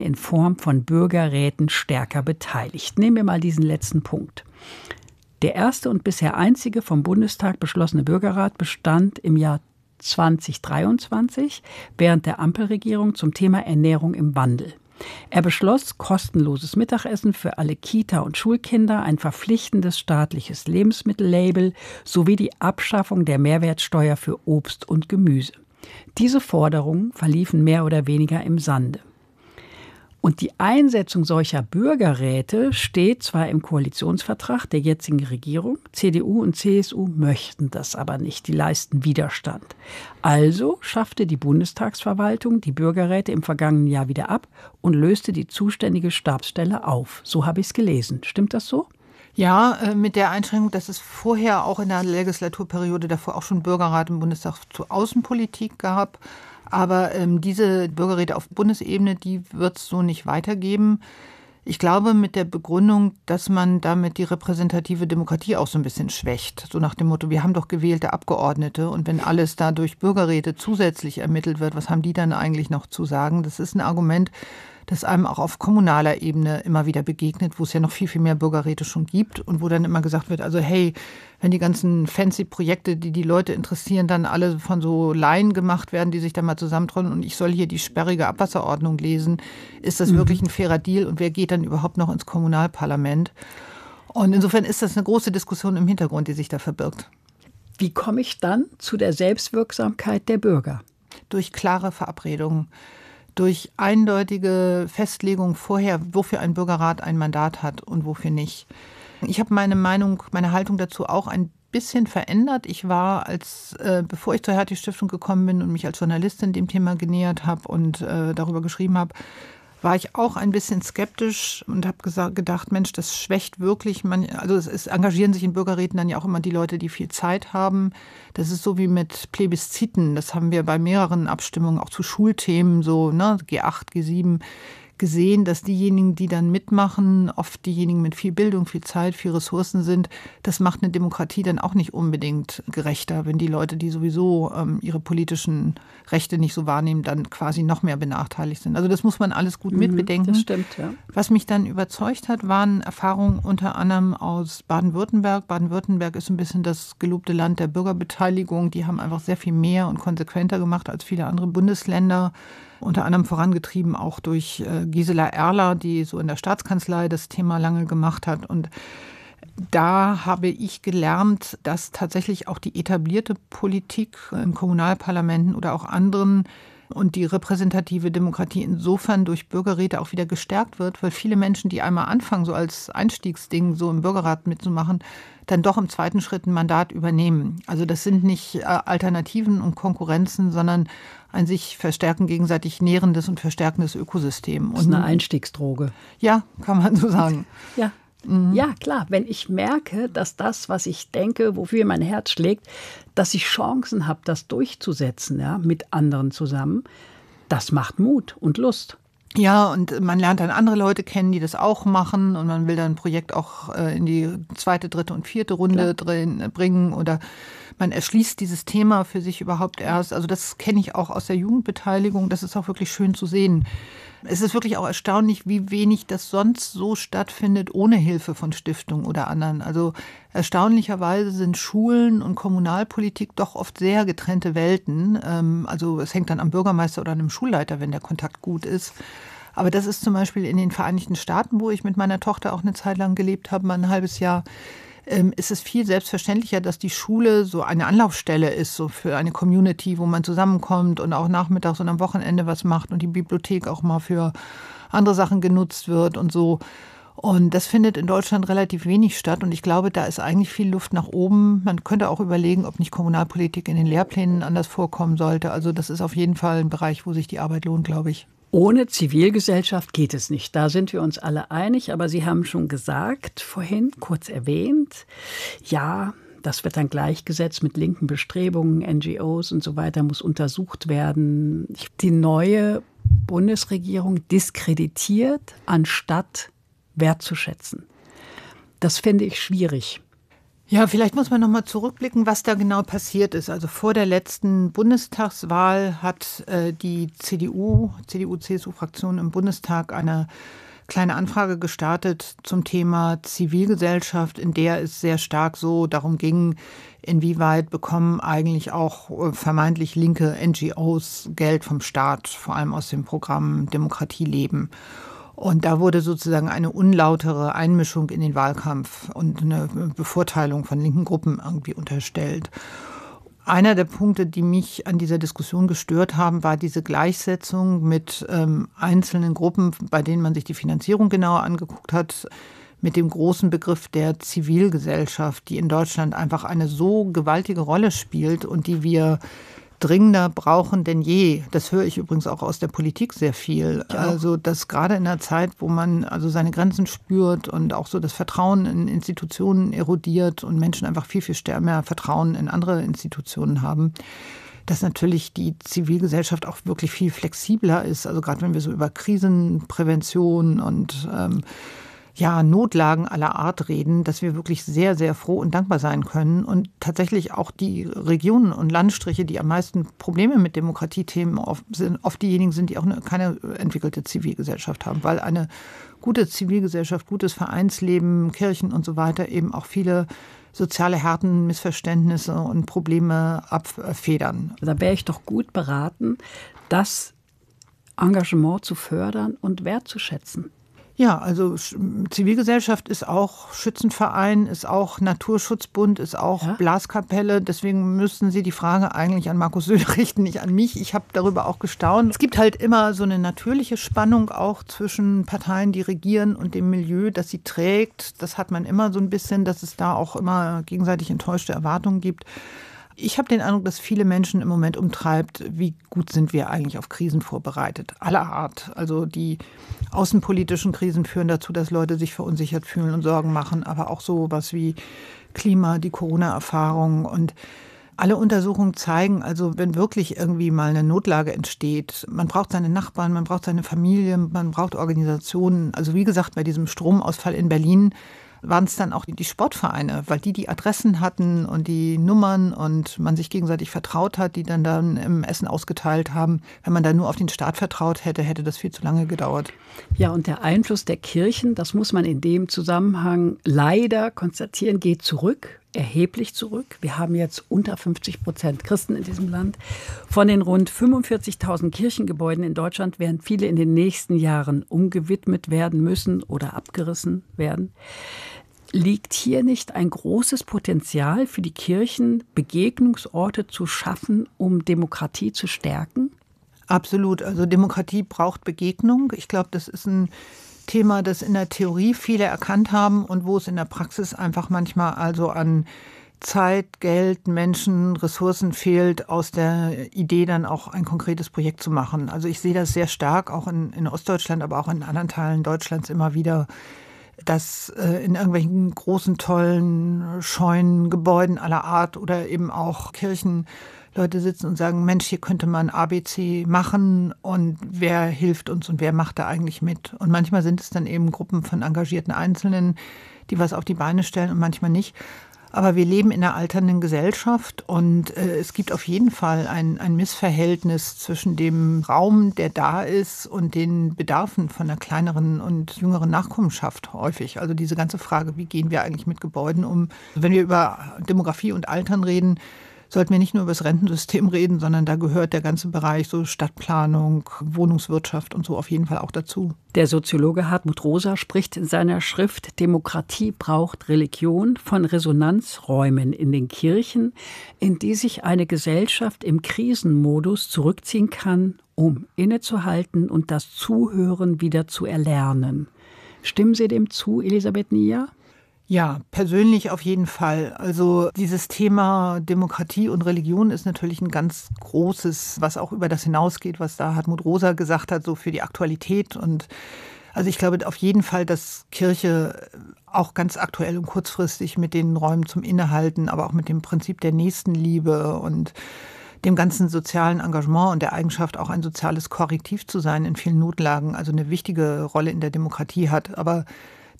in Form von Bürgerräten stärker beteiligt. Nehmen wir mal diesen letzten Punkt. Der erste und bisher einzige vom Bundestag beschlossene Bürgerrat bestand im Jahr 2023 während der Ampelregierung zum Thema Ernährung im Wandel. Er beschloss kostenloses Mittagessen für alle Kita- und Schulkinder, ein verpflichtendes staatliches Lebensmittellabel sowie die Abschaffung der Mehrwertsteuer für Obst und Gemüse. Diese Forderungen verliefen mehr oder weniger im Sande. Und die Einsetzung solcher Bürgerräte steht zwar im Koalitionsvertrag der jetzigen Regierung, CDU und CSU möchten das aber nicht, die leisten Widerstand. Also schaffte die Bundestagsverwaltung die Bürgerräte im vergangenen Jahr wieder ab und löste die zuständige Stabsstelle auf. So habe ich es gelesen. Stimmt das so? Ja, mit der Einschränkung, dass es vorher auch in der Legislaturperiode davor auch schon Bürgerrat im Bundestag zur Außenpolitik gab. Aber diese Bürgerräte auf Bundesebene, die wird es so nicht weitergeben. Ich glaube mit der Begründung, dass man damit die repräsentative Demokratie auch so ein bisschen schwächt. So nach dem Motto, wir haben doch gewählte Abgeordnete und wenn alles da durch Bürgerräte zusätzlich ermittelt wird, was haben die dann eigentlich noch zu sagen? Das ist ein Argument, das einem auch auf kommunaler Ebene immer wieder begegnet, wo es ja noch viel, viel mehr Bürgerräte schon gibt und wo dann immer gesagt wird, also hey, wenn die ganzen fancy Projekte, die die Leute interessieren, dann alle von so Laien gemacht werden, die sich dann mal zusammentronnen und ich soll hier die sperrige Abwasserordnung lesen, ist das wirklich ein fairer Deal und wer geht dann überhaupt noch ins Kommunalparlament? Und insofern ist das eine große Diskussion im Hintergrund, die sich da verbirgt. Wie komme ich dann zu der Selbstwirksamkeit der Bürger? Durch klare Verabredungen. Durch eindeutige Festlegung vorher, wofür ein Bürgerrat ein Mandat hat und wofür nicht. Ich habe meine Haltung dazu auch ein bisschen verändert. Ich war, bevor ich zur Hertie-Stiftung gekommen bin und mich als Journalistin dem Thema genähert habe und darüber geschrieben habe, war ich auch ein bisschen skeptisch und habe gedacht, Mensch, das schwächt wirklich. Es engagieren sich in Bürgerräten dann ja auch immer die Leute, die viel Zeit haben. Das ist so wie mit Plebisziten. Das haben wir bei mehreren Abstimmungen, auch zu Schulthemen, so G8, G7, gesehen, dass diejenigen, die dann mitmachen, oft diejenigen mit viel Bildung, viel Zeit, viel Ressourcen sind. Das macht eine Demokratie dann auch nicht unbedingt gerechter, wenn die Leute, die sowieso ihre politischen Rechte nicht so wahrnehmen, dann quasi noch mehr benachteiligt sind. Also das muss man alles gut mitbedenken. Das stimmt, ja. Was mich dann überzeugt hat, waren Erfahrungen unter anderem aus Baden-Württemberg. Baden-Württemberg ist ein bisschen das gelobte Land der Bürgerbeteiligung. Die haben einfach sehr viel mehr und konsequenter gemacht als viele andere Bundesländer. Unter anderem vorangetrieben auch durch Gisela Erler, die so in der Staatskanzlei das Thema lange gemacht hat. Und da habe ich gelernt, dass tatsächlich auch die etablierte Politik in Kommunalparlamenten oder auch anderen und die repräsentative Demokratie insofern durch Bürgerräte auch wieder gestärkt wird, weil viele Menschen, die einmal anfangen, so als Einstiegsding so im Bürgerrat mitzumachen, dann doch im zweiten Schritt ein Mandat übernehmen. Also das sind nicht Alternativen und Konkurrenzen, sondern ein sich verstärken, gegenseitig nährendes und verstärkendes Ökosystem. Das ist eine Einstiegsdroge. Ja, kann man so sagen. Ja. Ja, klar, wenn ich merke, dass das, was ich denke, wofür mein Herz schlägt, dass ich Chancen habe, das durchzusetzen, ja, mit anderen zusammen, das macht Mut und Lust. Ja, und man lernt dann andere Leute kennen, die das auch machen und man will dann ein Projekt auch in die 2., 3. und 4. Runde bringen oder man erschließt dieses Thema für sich überhaupt erst. Also das kenne ich auch aus der Jugendbeteiligung, das ist auch wirklich schön zu sehen. Es ist wirklich auch erstaunlich, wie wenig das sonst so stattfindet ohne Hilfe von Stiftungen oder anderen. Also erstaunlicherweise sind Schulen und Kommunalpolitik doch oft sehr getrennte Welten. Also es hängt dann am Bürgermeister oder einem Schulleiter, wenn der Kontakt gut ist. Aber das ist zum Beispiel in den Vereinigten Staaten, wo ich mit meiner Tochter auch eine Zeit lang gelebt habe, mal ein halbes Jahr, ist es viel selbstverständlicher, dass die Schule so eine Anlaufstelle ist, so für eine Community, wo man zusammenkommt und auch nachmittags und am Wochenende was macht und die Bibliothek auch mal für andere Sachen genutzt wird und so. Und das findet in Deutschland relativ wenig statt und ich glaube, da ist eigentlich viel Luft nach oben. Man könnte auch überlegen, ob nicht Kommunalpolitik in den Lehrplänen anders vorkommen sollte. Also das ist auf jeden Fall ein Bereich, wo sich die Arbeit lohnt, glaube ich. Ohne Zivilgesellschaft geht es nicht. Da sind wir uns alle einig. Aber Sie haben schon gesagt, vorhin kurz erwähnt, ja, das wird dann gleichgesetzt mit linken Bestrebungen, NGOs und so weiter, muss untersucht werden. Die neue Bundesregierung diskreditiert, anstatt wertzuschätzen. Das finde ich schwierig. Ja, vielleicht muss man noch mal zurückblicken, was da genau passiert ist. Also vor der letzten Bundestagswahl hat die CDU-CSU-Fraktion im Bundestag eine kleine Anfrage gestartet zum Thema Zivilgesellschaft, in der es sehr stark so darum ging, inwieweit bekommen eigentlich auch vermeintlich linke NGOs Geld vom Staat, vor allem aus dem Programm Demokratie leben. Und da wurde sozusagen eine unlautere Einmischung in den Wahlkampf und eine Bevorteilung von linken Gruppen irgendwie unterstellt. Einer der Punkte, die mich an dieser Diskussion gestört haben, war diese Gleichsetzung mit einzelnen Gruppen, bei denen man sich die Finanzierung genauer angeguckt hat, mit dem großen Begriff der Zivilgesellschaft, die in Deutschland einfach eine so gewaltige Rolle spielt und die wir dringender brauchen denn je. Das höre ich übrigens auch aus der Politik sehr viel. Ja. Also, dass gerade in einer Zeit, wo man also seine Grenzen spürt und auch so das Vertrauen in Institutionen erodiert und Menschen einfach viel, viel mehr Vertrauen in andere Institutionen haben, dass natürlich die Zivilgesellschaft auch wirklich viel flexibler ist. Also gerade wenn wir so über Krisenprävention und Notlagen aller Art reden, dass wir wirklich sehr, sehr froh und dankbar sein können. Und tatsächlich auch die Regionen und Landstriche, die am meisten Probleme mit Demokratiethemen oft diejenigen sind, die auch keine entwickelte Zivilgesellschaft haben. Weil eine gute Zivilgesellschaft, gutes Vereinsleben, Kirchen und so weiter eben auch viele soziale Härten, Missverständnisse und Probleme abfedern. Da wäre ich doch gut beraten, das Engagement zu fördern und wertzuschätzen. Ja, also Zivilgesellschaft ist auch Schützenverein, ist auch Naturschutzbund, ist auch Blaskapelle. Deswegen müssten Sie die Frage eigentlich an Markus Söder richten, nicht an mich. Ich habe darüber auch gestaunt. Es gibt halt immer so eine natürliche Spannung auch zwischen Parteien, die regieren und dem Milieu, das sie trägt. Das hat man immer so ein bisschen, dass es da auch immer gegenseitig enttäuschte Erwartungen gibt. Ich habe den Eindruck, dass viele Menschen im Moment umtreibt, wie gut sind wir eigentlich auf Krisen vorbereitet, aller Art. Also die außenpolitischen Krisen führen dazu, dass Leute sich verunsichert fühlen und Sorgen machen, aber auch so was wie Klima, die Corona-Erfahrung und alle Untersuchungen zeigen, also wenn wirklich irgendwie mal eine Notlage entsteht, man braucht seine Nachbarn, man braucht seine Familie, man braucht Organisationen. Also wie gesagt, bei diesem Stromausfall in Berlin waren es dann auch die Sportvereine, weil die Adressen hatten und die Nummern und man sich gegenseitig vertraut hat, die dann im Essen ausgeteilt haben. Wenn man da nur auf den Staat vertraut hätte, hätte das viel zu lange gedauert. Ja, und der Einfluss der Kirchen, das muss man in dem Zusammenhang leider konstatieren, geht zurück, erheblich zurück. Wir haben jetzt unter 50% Christen in diesem Land. Von den rund 45.000 Kirchengebäuden in Deutschland werden viele in den nächsten Jahren umgewidmet werden müssen oder abgerissen werden. Liegt hier nicht ein großes Potenzial für die Kirchen, Begegnungsorte zu schaffen, um Demokratie zu stärken? Absolut. Also Demokratie braucht Begegnung. Ich glaube, das ist ein Thema, das in der Theorie viele erkannt haben und wo es in der Praxis einfach manchmal also an Zeit, Geld, Menschen, Ressourcen fehlt, aus der Idee dann auch ein konkretes Projekt zu machen. Also ich sehe das sehr stark, auch in Ostdeutschland, aber auch in anderen Teilen Deutschlands immer wieder, dass in irgendwelchen großen, tollen, scheuen Gebäuden aller Art oder eben auch Kirchen Leute sitzen und sagen, Mensch, hier könnte man ABC machen und wer hilft uns und wer macht da eigentlich mit? Und manchmal sind es dann eben Gruppen von engagierten Einzelnen, die was auf die Beine stellen und manchmal nicht. Aber wir leben in einer alternden Gesellschaft und es gibt auf jeden Fall ein Missverhältnis zwischen dem Raum, der da ist, und den Bedarfen von einer kleineren und jüngeren Nachkommenschaft häufig. Also diese ganze Frage, wie gehen wir eigentlich mit Gebäuden um? Wenn wir über Demografie und Altern reden, sollten wir nicht nur über das Rentensystem reden, sondern da gehört der ganze Bereich so Stadtplanung, Wohnungswirtschaft und so auf jeden Fall auch dazu. Der Soziologe Hartmut Rosa spricht in seiner Schrift Demokratie braucht Religion von Resonanzräumen in den Kirchen, in die sich eine Gesellschaft im Krisenmodus zurückziehen kann, um innezuhalten und das Zuhören wieder zu erlernen. Stimmen Sie dem zu, Elisabeth Nia? Ja, persönlich auf jeden Fall. Also dieses Thema Demokratie und Religion ist natürlich ein ganz großes, was auch über das hinausgeht, was da Hartmut Rosa gesagt hat, so für die Aktualität. Und also ich glaube auf jeden Fall, dass Kirche auch ganz aktuell und kurzfristig mit den Räumen zum Innehalten, aber auch mit dem Prinzip der Nächstenliebe und dem ganzen sozialen Engagement und der Eigenschaft, auch ein soziales Korrektiv zu sein in vielen Notlagen, also eine wichtige Rolle in der Demokratie hat. Aber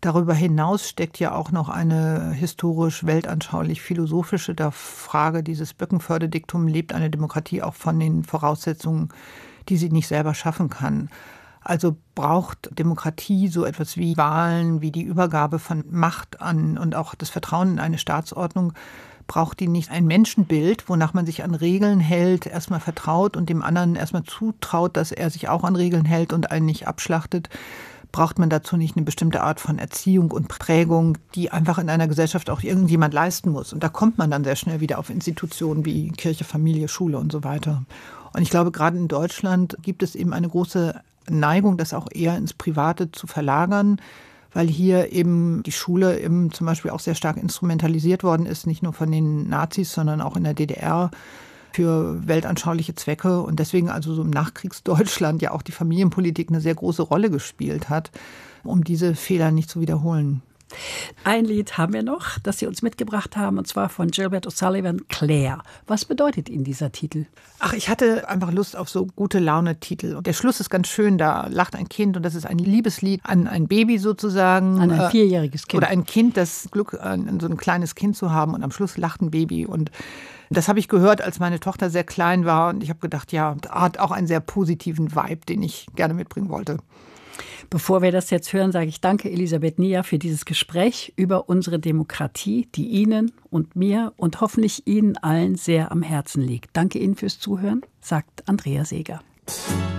Darüber hinaus steckt ja auch noch eine historisch weltanschaulich-philosophische Frage. Dieses Böckenförde-Diktum: lebt eine Demokratie auch von den Voraussetzungen, die sie nicht selber schaffen kann. Also braucht Demokratie so etwas wie Wahlen, wie die Übergabe von Macht an und auch das Vertrauen in eine Staatsordnung, braucht die nicht ein Menschenbild, wonach man sich an Regeln hält, erstmal vertraut und dem anderen erstmal zutraut, dass er sich auch an Regeln hält und einen nicht abschlachtet? Braucht man dazu nicht eine bestimmte Art von Erziehung und Prägung, die einfach in einer Gesellschaft auch irgendjemand leisten muss? Und da kommt man dann sehr schnell wieder auf Institutionen wie Kirche, Familie, Schule und so weiter. Und ich glaube, gerade in Deutschland gibt es eben eine große Neigung, das auch eher ins Private zu verlagern, weil hier eben die Schule eben zum Beispiel auch sehr stark instrumentalisiert worden ist, nicht nur von den Nazis, sondern auch in der DDR für weltanschauliche Zwecke und deswegen also so im Nachkriegsdeutschland ja auch die Familienpolitik eine sehr große Rolle gespielt hat, um diese Fehler nicht zu wiederholen. Ein Lied haben wir noch, das Sie uns mitgebracht haben, und zwar von Gilbert O'Sullivan, Claire. Was bedeutet Ihnen dieser Titel? Ach, ich hatte einfach Lust auf so gute Laune-Titel. Und der Schluss ist ganz schön, da lacht ein Kind und das ist ein Liebeslied an ein Baby sozusagen. An ein 4-jähriges Kind. Oder ein Kind, das Glück, so ein kleines Kind zu haben und am Schluss lacht ein Baby. Und das habe ich gehört, als meine Tochter sehr klein war und ich habe gedacht, ja, hat auch einen sehr positiven Vibe, den ich gerne mitbringen wollte. Bevor wir das jetzt hören, sage ich danke Elisabeth Nier für dieses Gespräch über unsere Demokratie, die Ihnen und mir und hoffentlich Ihnen allen sehr am Herzen liegt. Danke Ihnen fürs Zuhören, sagt Andrea Seeger.